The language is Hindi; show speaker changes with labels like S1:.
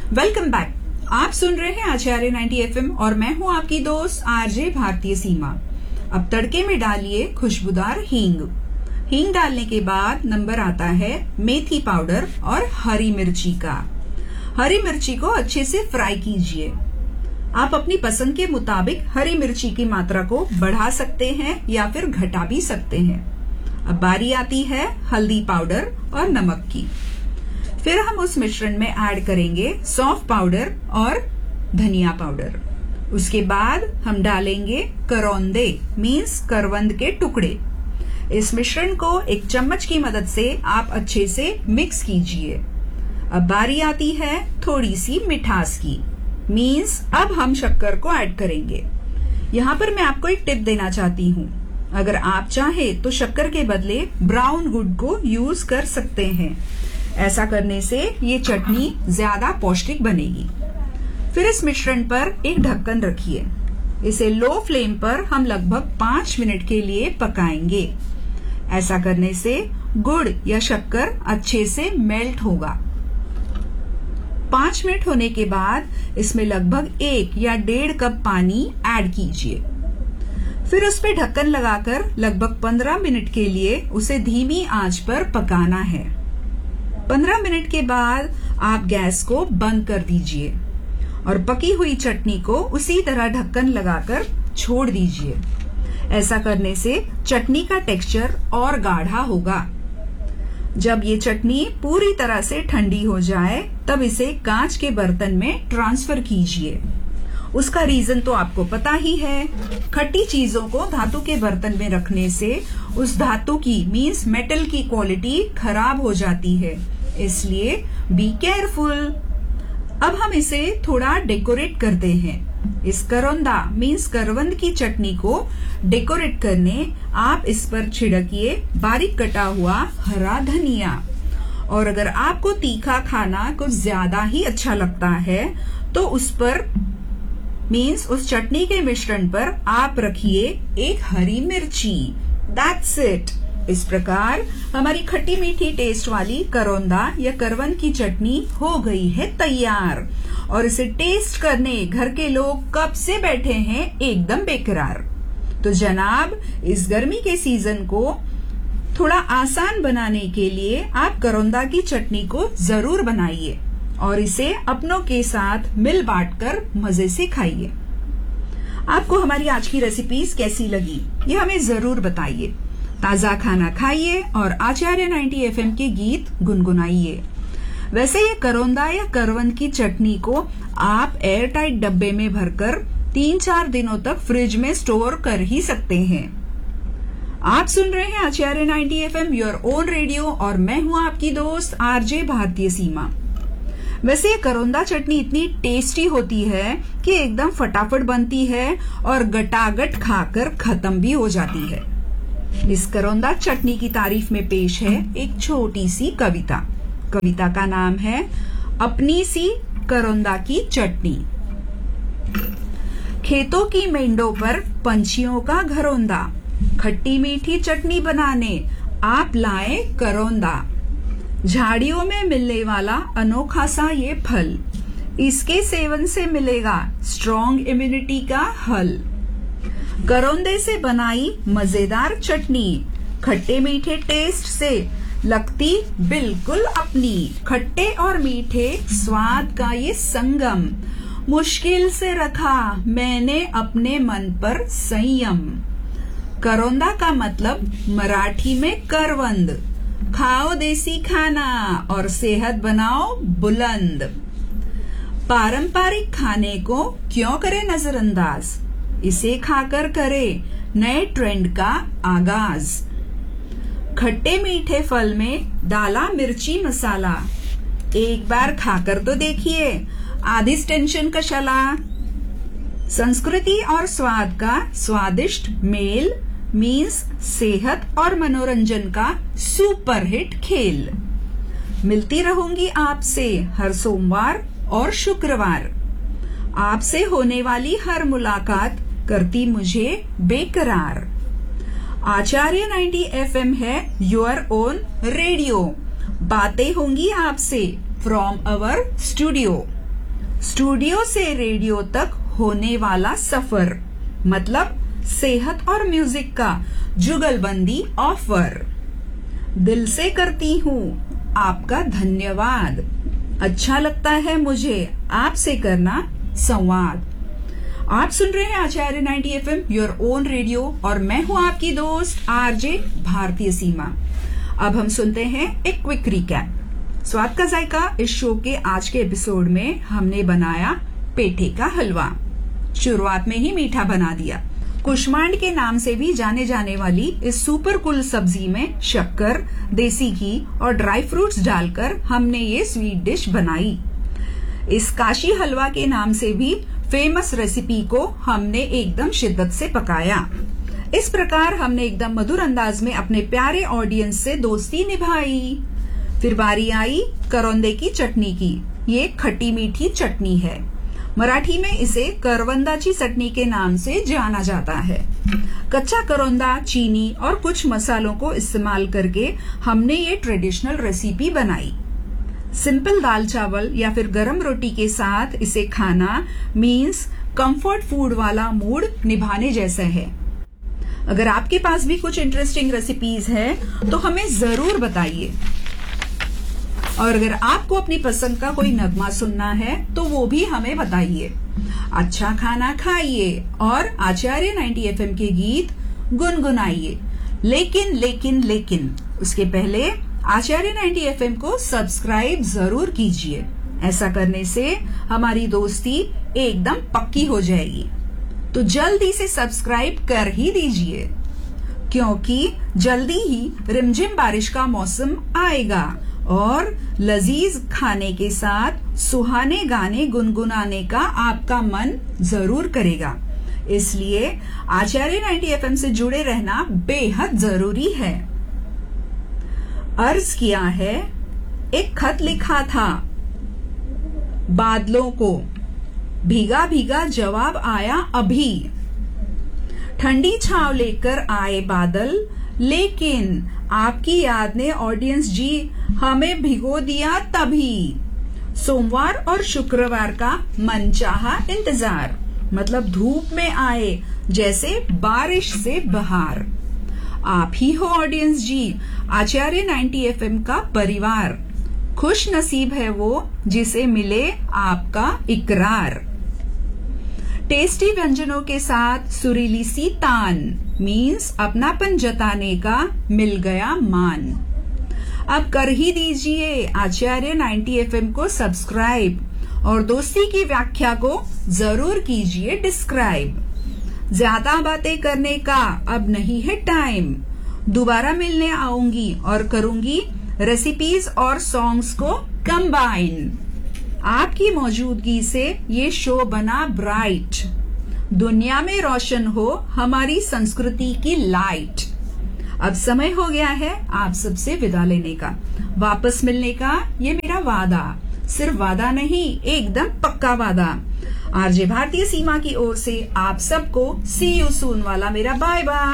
S1: Welcome back. आप सुन रहे हैं आचार्य 90 एफएम और मैं हूं आपकी दोस्त आरजे भारतीय सीमा। अब तड़के में डालिए खुशबूदार हींग। हींग डालने के बाद नंबर आता है मेथी पाउडर और हरी मिर्ची का। हरी मिर्ची को अच्छे से फ्राई कीजिए। आप अपनी पसंद के मुताबिक हरी मिर्ची की मात्रा को बढ़ा सकते हैं या फिर घटा भी सकते हैं। अब बारी आती है हल्दी पाउडर और नमक की। फिर हम उस मिश्रण में ऐड करेंगे सौंफ पाउडर और धनिया पाउडर। उसके बाद हम डालेंगे करौंदे मीन्स करवंद के टुकड़े। इस मिश्रण को एक चम्मच की मदद से आप अच्छे से मिक्स कीजिए। अब बारी आती है थोड़ी सी मिठास की मीन्स अब हम शक्कर को ऐड करेंगे। यहाँ पर मैं आपको एक टिप देना चाहती हूँ। अगर आप चाहें तो शक्कर के बदले ब्राउन गुड़ को यूज कर सकते हैं। ऐसा करने से ये चटनी ज्यादा पौष्टिक बनेगी। फिर इस मिश्रण पर एक ढक्कन रखिए। इसे लो फ्लेम पर हम लगभग 5 मिनट के लिए पकाएंगे। ऐसा करने से गुड़ या शक्कर अच्छे से मेल्ट होगा। 5 मिनट होने के बाद इसमें लगभग 1 या 1.5 कप पानी ऐड कीजिए। फिर उस पर ढक्कन लगाकर लगभग 15 मिनट के लिए उसे धीमी आंच पर पकाना है। 15 मिनट के बाद आप गैस को बंद कर दीजिए और पकी हुई चटनी को उसी तरह ढक्कन लगाकर छोड़ दीजिए। ऐसा करने से चटनी का टेक्सचर और गाढ़ा होगा। जब ये चटनी पूरी तरह से ठंडी हो जाए तब इसे कांच के बर्तन में ट्रांसफर कीजिए। उसका रीजन तो आपको पता ही है। खट्टी चीजों को धातु के बर्तन में रखने से उस धातु की मीन्स मेटल की क्वालिटी खराब हो जाती है, इसलिए बी केयरफुल। अब हम इसे थोड़ा डेकोरेट करते हैं। इस करौंदा मीन्स करवंद की चटनी को डेकोरेट करने आप इस पर छिड़किए बारीक कटा हुआ हरा धनिया। और अगर आपको तीखा खाना कुछ ज्यादा ही अच्छा लगता है तो उस पर मीन्स उस चटनी के मिश्रण पर आप रखिए एक हरी मिर्ची। That's it. इस प्रकार हमारी खट्टी मीठी टेस्ट वाली करौंदा या करवंद की चटनी हो गई है तैयार। और इसे टेस्ट करने घर के लोग कब से बैठे हैं एकदम बेकरार। तो जनाब, इस गर्मी के सीजन को थोड़ा आसान बनाने के लिए आप करौंदा की चटनी को जरूर बनाइए और इसे अपनों के साथ मिल बांटकर मजे से खाइए। आपको हमारी आज की रेसिपीज कैसी लगी ये हमें जरूर बताइए। ताजा खाना खाइए और आचार्य 90 एफएम के गीत गुनगुनाइए। वैसे ये करौंदा या करवंद की चटनी को आप एयर टाइट डब्बे में भरकर 3-4 दिनों तक फ्रिज में स्टोर कर ही सकते हैं। आप सुन रहे हैं आचार्य 90 एफएम योर ओन रेडियो और मैं हूं आपकी दोस्त आरजे भारतीय सीमा। वैसे ये करौंदा चटनी इतनी टेस्टी होती है कि एकदम फटाफट बनती है और गटागट खाकर खत्म भी हो जाती है। इस करौंदा चटनी की तारीफ में पेश है एक छोटी सी कविता। कविता का नाम है अपनी सी करौंदा की चटनी। खेतों की मेंढों पर पंछियों का घरौंदा, खट्टी मीठी चटनी बनाने आप लाए करौंदा। झाड़ियों में मिलने वाला अनोखा सा ये फल, इसके सेवन से मिलेगा स्ट्रॉन्ग इम्यूनिटी का हल। करौंदे से बनाई मजेदार चटनी, खट्टे मीठे टेस्ट से लगती बिल्कुल अपनी। खट्टे और मीठे स्वाद का ये संगम, मुश्किल से रखा मैंने अपने मन पर संयम। करौंदा का मतलब मराठी में करवंद। खाओ देसी खाना और सेहत बनाओ बुलंद। पारंपरिक खाने को क्यों करे नजरअंदाज, इसे खाकर करे नए ट्रेंड का आगाज। खट्टे मीठे फल में डाला मिर्ची मसाला, एक बार खाकर तो देखिए आधी टेंशन का शला। संस्कृति और स्वाद का स्वादिष्ट मेल मीन्स सेहत और मनोरंजन का सुपरहिट खेल। मिलती रहूंगी आपसे हर सोमवार और शुक्रवार। आपसे होने वाली हर मुलाकात करती मुझे बेकरार। आचार्य 90 एफएम है योर ओन रेडियो। बातें होंगी आपसे फ्रॉम अवर स्टूडियो। स्टूडियो से रेडियो तक होने वाला सफर, मतलब सेहत और म्यूजिक का जुगलबंदी ऑफर। दिल से करती हूँ आपका धन्यवाद, अच्छा लगता है मुझे आपसे करना संवाद। आप सुन रहे हैं आचार्य 90 FM योर ओन रेडियो और मैं हूं आपकी दोस्त आरजे भारतीय सीमा। अब हम सुनते हैं एक क्विक रिकैप। स्वाद का जायका इस शो के आज के एपिसोड में हमने बनाया पेठे का हलवा। शुरुआत में ही मीठा बना दिया। कुष्मांड के नाम से भी जाने जाने वाली इस सुपर कूल सब्जी में शक्कर, देसी घी और ड्राई फ्रूट्स डालकर हमने ये स्वीट डिश बनाई। इस काशी हलवा के नाम से भी फेमस रेसिपी को हमने एकदम शिद्दत से पकाया। इस प्रकार हमने एकदम मधुर अंदाज में अपने प्यारे ऑडियंस से दोस्ती निभाई। फिर बारी आई करौंदे की चटनी की। ये खट्टी मीठी चटनी है। मराठी में इसे करवंदाची चटनी के नाम से जाना जाता है। कच्चा करौंदा, चीनी और कुछ मसालों को इस्तेमाल करके हमने ये ट्रेडिशनल रेसिपी बनाई। सिंपल दाल चावल या फिर गरम रोटी के साथ इसे खाना मीन्स कंफर्ट फूड वाला मूड निभाने जैसा है। अगर आपके पास भी कुछ इंटरेस्टिंग रेसिपीज है तो हमें जरूर बताइए। और अगर आपको अपनी पसंद का कोई नगमा सुनना है तो वो भी हमें बताइए। अच्छा खाना खाइए और आचार्य 90 FM के गीत गुनगुनाइए। लेकिन उसके पहले आचार्य 90 FM को सब्सक्राइब जरूर कीजिए। ऐसा करने से हमारी दोस्ती एकदम पक्की हो जाएगी। तो जल्दी से सब्सक्राइब कर ही दीजिए, क्योंकि जल्दी ही रिमझिम बारिश का मौसम आएगा और लजीज खाने के साथ सुहाने गाने गुनगुनाने का आपका मन जरूर करेगा। इसलिए आचार्य 90 FM से जुड़े रहना बेहद जरूरी है। अर्ज किया है, एक खत लिखा था बादलों को, भीगा भीगा जवाब आया अभी। ठंडी छाव लेकर आए बादल, लेकिन आपकी याद ने ऑडियंस जी हमें भिगो दिया तभी। सोमवार और शुक्रवार का मनचाहा इंतजार, मतलब धूप में आए जैसे बारिश से बहार। आप ही हो ऑडियंस जी आचार्य 90 FM का परिवार। खुश नसीब है वो जिसे मिले आपका इकरार। टेस्टी व्यंजनों के साथ सुरीली सी तान मीन्स अपनापन जताने का मिल गया मान। अब कर ही दीजिए आचार्य 90 FM को सब्सक्राइब और दोस्ती की व्याख्या को जरूर कीजिए डिस्क्राइब। ज्यादा बातें करने का अब नहीं है टाइम। दोबारा मिलने आऊंगी और करूंगी रेसिपीज और सॉन्ग्स को कंबाइन। आपकी मौजूदगी से ये शो बना ब्राइट। दुनिया में रोशन हो हमारी संस्कृति की लाइट। अब समय हो गया है आप सबसे विदा लेने का, वापस मिलने का ये मेरा वादा। सिर्फ वादा नहीं, एकदम पक्का वादा। आरजे भारतीय सीमा की ओर से आप सबको सी यू सून वाला मेरा बाय बाय।